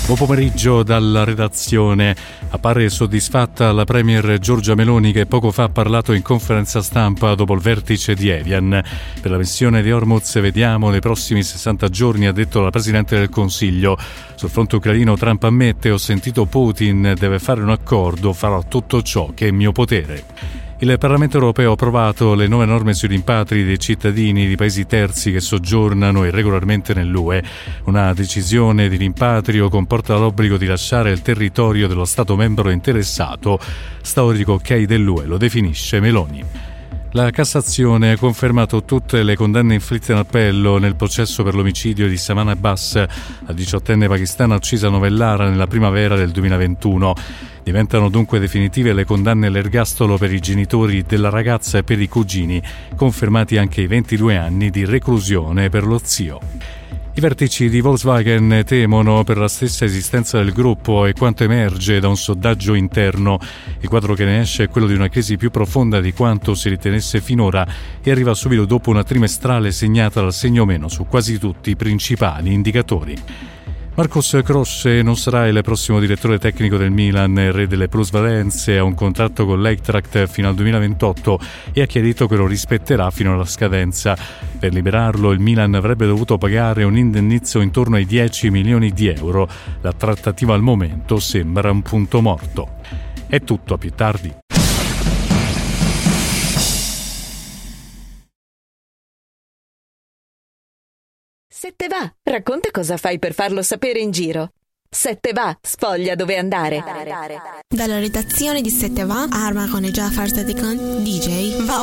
Buon pomeriggio dalla redazione. Appare soddisfatta la premier Giorgia Meloni, che poco fa ha parlato in conferenza stampa dopo il vertice di Evian. Per la missione di Hormuz vediamo nei prossimi 60 giorni, ha detto la Presidente del Consiglio. Sul fronte ucraino Trump ammette: ho sentito Putin, deve fare un accordo, farò tutto ciò che è in mio potere. Il Parlamento europeo ha approvato le nuove norme sui rimpatri dei cittadini di paesi terzi che soggiornano irregolarmente nell'UE. Una decisione di rimpatrio comporta l'obbligo di lasciare il territorio dello Stato membro interessato. Storico ok dell'UE, lo definisce Meloni. La Cassazione ha confermato tutte le condanne inflitte in appello nel processo per l'omicidio di Saman Abbas, la 18enne pakistana uccisa a Novellara nella primavera del 2021. Diventano dunque definitive le condanne all'ergastolo per i genitori della ragazza e per i cugini, confermati anche i 22 anni di reclusione per lo zio. I vertici di Volkswagen temono per la stessa esistenza del gruppo e quanto emerge da un sondaggio interno. Il quadro che ne esce è quello di una crisi più profonda di quanto si ritenesse finora e arriva subito dopo una trimestrale segnata dal segno meno su quasi tutti i principali indicatori. Marcos Croce non sarà il prossimo direttore tecnico del Milan, re delle plusvalenze, ha un contratto con l'Eintracht fino al 2028 e ha chiarito che lo rispetterà fino alla scadenza. Per liberarlo il Milan avrebbe dovuto pagare un indennizzo intorno ai 10 milioni di euro. La trattativa al momento sembra un punto morto. È tutto, a più tardi. Se te va, racconta cosa fai per farlo sapere in giro. Se te va, sfoglia dove andare. Dalla redazione di Se te va, Arma con Jafar Sadikan, DJ, va